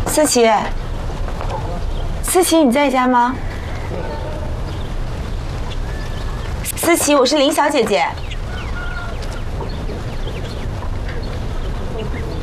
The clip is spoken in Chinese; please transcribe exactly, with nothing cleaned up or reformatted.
思琪，思琪，你在家吗？思琪，我是林小姐姐。